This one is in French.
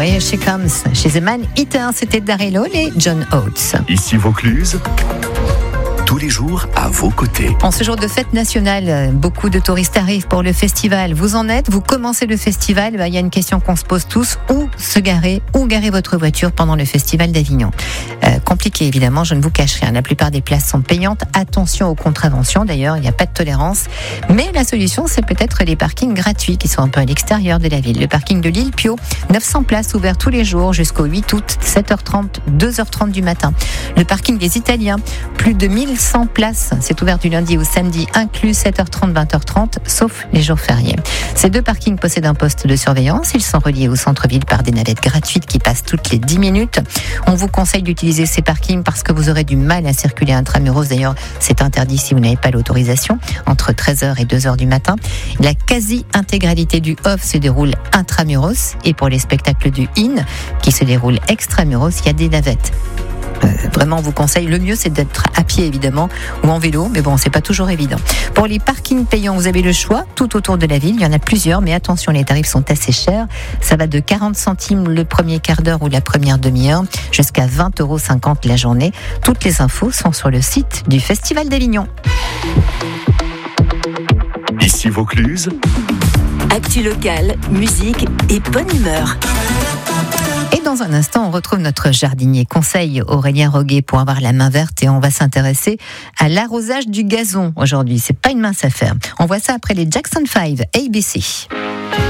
Here She Comes, She's a Man Eater, c'était Daryl Hall et John Oates. Ici Vaucluse, tous les jours à vos côtés. En ce jour de fête nationale, beaucoup de touristes arrivent pour le festival. Vous en êtes, vous commencez le festival, il y a une question qu'on se pose tous, où se garer, où garer votre voiture pendant le festival d'Avignon. Compliqué évidemment, je ne vous cache rien, la plupart des places sont payantes, attention aux contraventions d'ailleurs, il n'y a pas de tolérance, mais la solution c'est peut-être les parkings gratuits qui sont un peu à l'extérieur de la ville. Le parking de l'île Pio, 900 places ouvertes tous les jours jusqu'au 8 août, 7h30, 2h30 du matin. Le parking des Italiens, plus de 1100 places, c'est ouvert du lundi au samedi, inclus 7h30, 20h30, sauf les jours fériés. Ces deux parkings possèdent un poste de surveillance, ils sont reliés au centre-ville par des navettes gratuites qui passent toutes les 10 minutes. On vous conseille d'utiliser ces parkings parce que vous aurez du mal à circuler intramuros. D'ailleurs, c'est interdit si vous n'avez pas l'autorisation, entre 13h et 2h du matin. La quasi-intégralité du off se déroule intramuros et pour les spectacles du in, qui se déroulent extramuros, il y a des navettes. Vraiment, on vous conseille, le mieux c'est d'être à pied évidemment ou en vélo, mais bon, c'est pas toujours évident. Pour les parkings payants, vous avez le choix tout autour de la ville, il y en a plusieurs, mais attention, les tarifs sont assez chers. Ça va de 40 centimes le premier quart d'heure ou la première demi-heure jusqu'à 20,50 € la journée. Toutes les infos sont sur le site du Festival d'Avignon. Ici Vaucluse, actu locale, musique et bonne humeur. Et dans un instant, on retrouve notre jardinier conseil Aurélien Roguet pour avoir la main verte et on va s'intéresser à l'arrosage du gazon aujourd'hui. C'est pas une mince affaire. On voit ça après les Jackson 5 ABC.